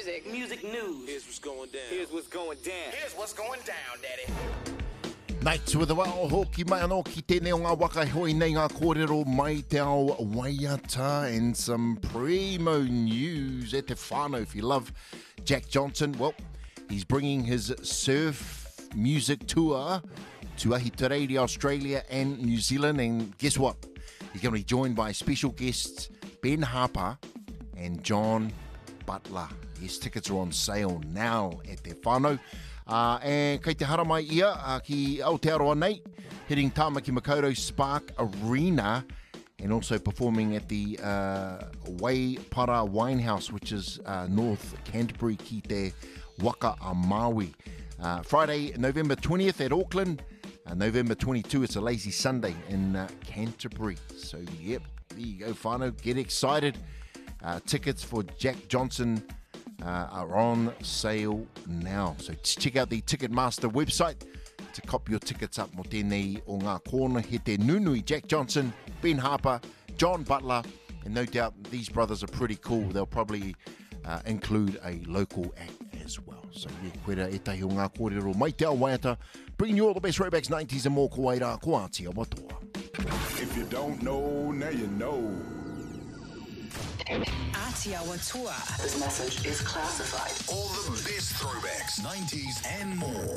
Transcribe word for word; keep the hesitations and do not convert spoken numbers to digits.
music. Music news. Here's what's going down. Here's what's going down. Here's what's going down, Daddy. Nights with the wao hoki mai anō ki tēnei o ngā waka hoi nei ngā kōrero mai te ao waiata, and some primo news at te whānau. If you love Jack Johnson, well, he's bringing his surf music tour to Ahitereiria, Australia and New Zealand, and guess what? He's going to be joined by special guests Ben Harper and John Butler. Yes, tickets are on sale now at te whānau. Uh, and kei te hara mai ia uh, ki Aotearoa nei, hitting Tāmaki Makaurau Spark Arena, and also performing at the uh, Waipara Winehouse, which is uh, North Canterbury ki te Waka a Maui. Uh, Friday, November twentieth at Auckland, uh, November twenty-second, it's a lazy Sunday in uh, Canterbury. So yep, there you go, whānau, get excited. Uh, tickets for Jack Johnson Uh, are on sale now. So check out the Ticketmaster website to copy your tickets up mo tēnei o ngā kōna he te nunui Jack Johnson, Ben Harper, John Butler, and no doubt these brothers are pretty cool. They'll probably uh, include a local act as well. So yeah, koera e tahi o ngā kōrero mai te ao waiata, bringing you all the best throwbacks, nineties and more ko waira, ko Ātia Watoa. If you don't know, now you know. Ātia Watoa. This message is classified. All the best throwbacks, nineties and more.